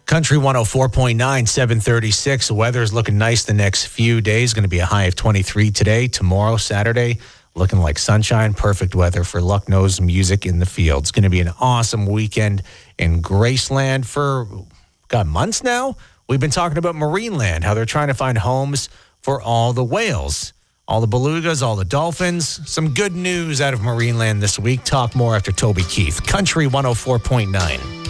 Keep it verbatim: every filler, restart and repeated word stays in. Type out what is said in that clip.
Country one oh four point nine, seven thirty-six. The weather is looking nice the next few days. Going to be a high of twenty-three today. Tomorrow, Saturday, looking like sunshine. Perfect weather for Lucknow's Music in the Field. It's going to be an awesome weekend in Graceland for, God, months now. We've been talking about Marineland, how they're trying to find homes for all the whales, all the belugas, all the dolphins. Some good news out of Marineland this week. Talk more after Toby Keith. Country one oh four point nine.